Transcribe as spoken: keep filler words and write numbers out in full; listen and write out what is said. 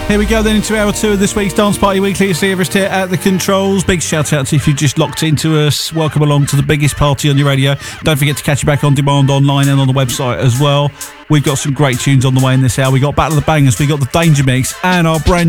Here we go then into hour two of this week's Dance Party Weekly. It's Everest here at the controls. Big shout out to if you just locked into us. Welcome along to the biggest party on your radio. Don't forget to catch you back on demand online and on the website as well. We've got some great tunes on the way in this hour. We got Battle of the Bangers, we got the Danger Mix, and our brand